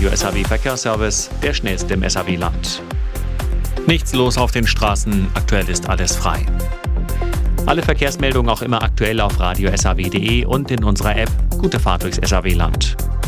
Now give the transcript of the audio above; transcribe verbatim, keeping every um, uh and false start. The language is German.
Radio S A W Verkehrsservice, der schnellste im S A W-Land. Nichts los auf den Straßen, aktuell ist alles frei. Alle Verkehrsmeldungen auch immer aktuell auf radio s a w punkt d e und in unserer App. Gute Fahrt durchs S A W-Land.